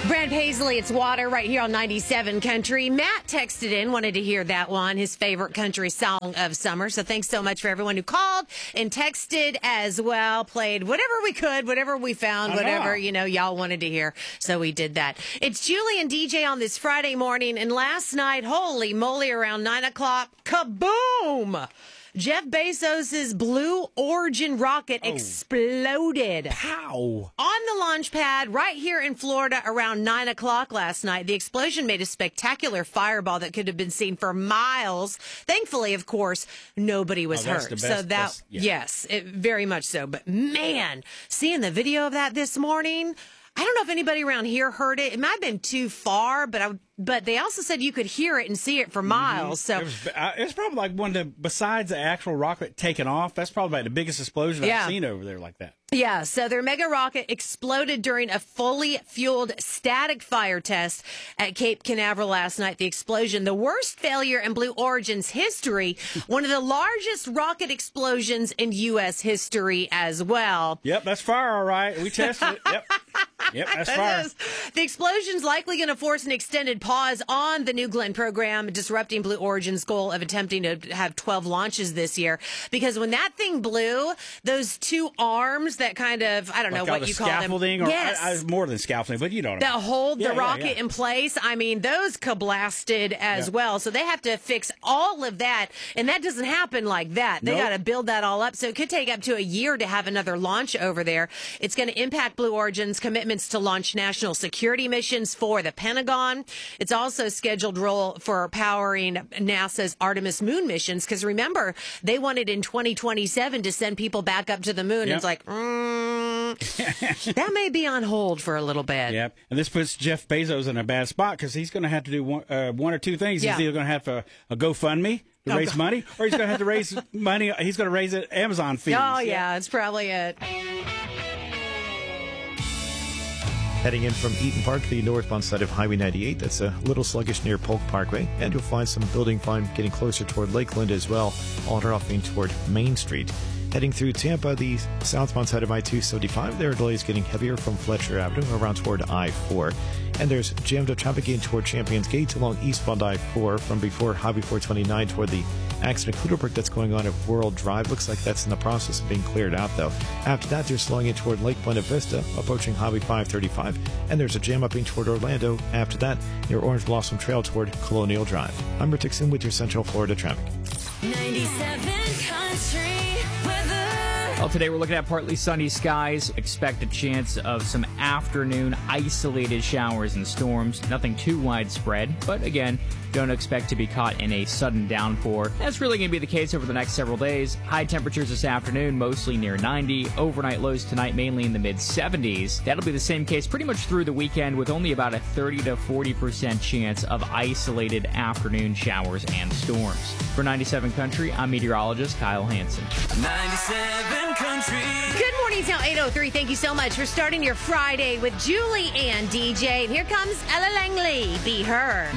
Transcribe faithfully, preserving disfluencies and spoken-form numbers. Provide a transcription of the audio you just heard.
Brad Paisley, it's Water right here on ninety-seven Country. Matt texted in, wanted to hear that one, his favorite country song of summer. So thanks so much for everyone who called and texted as well. Played whatever we could, whatever we found, whatever, you know, y'all wanted to hear. So we did that. It's Julie and D J on this Friday morning. And last night, holy moly, around nine o'clock, kaboom! Jeff Bezos' Blue Origin rocket oh. exploded. Pow! On the launch pad right here in Florida around nine o'clock last night. The explosion made a spectacular fireball that could have been seen for miles. Thankfully, of course, nobody was oh, hurt. Best, so that, best, yeah. yes, it, very much so. But man, seeing the video of that this morning, I don't know if anybody around here heard it. It might have been too far, but I But they also said you could hear it and see it for miles. Mm-hmm. So it was, uh, it's probably like one of the, besides the actual rocket taking off, that's probably like the biggest explosion yeah. I've seen over there like that. Yeah, so their mega rocket exploded during a fully fueled static fire test at Cape Canaveral last night. The explosion, the worst failure in Blue Origin's history, one of the largest rocket explosions in U S history as well. Yep, that's fire, all right. We tested it. Yep. Yep, that's fire. Is. The explosion's likely going to force an extended pause on the New Glenn program, disrupting Blue Origin's goal of attempting to have twelve launches this year. Because when that thing blew, those two arms that kind of, I don't like know what the you call them. Scaffolding, or yes. I, I, more than scaffolding, but you don't know. That hold yeah, the yeah, rocket yeah. in place. I mean, those kablasted as yeah. well. So they have to fix all of that. And that doesn't happen like that. They nope. got to build that all up. So it could take up to a year to have another launch over there. It's going to impact Blue Origin's commitments to launch national security missions for the Pentagon. It's also scheduled role for powering NASA's Artemis moon missions. Because remember, they wanted in twenty twenty-seven to send people back up to the moon. Yep. It's like, mm, that may be on hold for a little bit. Yep. And this puts Jeff Bezos in a bad spot because he's going to have to do one, uh, one or two things. Yeah. He's either going to have a, a GoFundMe to Oh, raise God. money, or he's going to have to raise money. He's going to raise it Amazon fees. Oh, yeah, it's probably it. Heading in from Eaton Park, the northbound side of Highway ninety-eight, that's a little sluggish near Polk Parkway, and you'll find some building fine getting closer toward Lakeland as well, all off toward Main Street. Heading through Tampa, the southbound side of I two seventy-five, there are delays getting heavier from Fletcher Avenue around toward I four. And there's jammed up traffic getting toward Champions Gate along eastbound I four from before Highway four twenty-nine toward the accident Cluderberg that's going on at World Drive. Looks like that's in the process of being cleared out, though. After that, they're slowing in toward Lake Buena Vista, approaching Highway five thirty-five. And there's a jam up in toward Orlando. After that, near Orange Blossom Trail toward Colonial Drive. I'm Rick Dixon with your Central Florida traffic. ninety-seven Country weather. Well, today we're looking at partly sunny skies. Expect a chance of some afternoon isolated showers and storms. Nothing too widespread, but again, don't expect to be caught in a sudden downpour. That's really going to be the case over the next several days. High temperatures this afternoon, mostly near ninety. Overnight lows tonight, mainly in the mid seventies. That'll be the same case pretty much through the weekend, with only about a thirty to forty percent chance of isolated afternoon showers and storms. For ninety-seven Country, I'm meteorologist Kyle Hansen. ninety-seven Country. Good morning, it's now eight oh three. Thank you so much for starting your Friday with Julie and D J. And here comes Ella Langley. Be Her.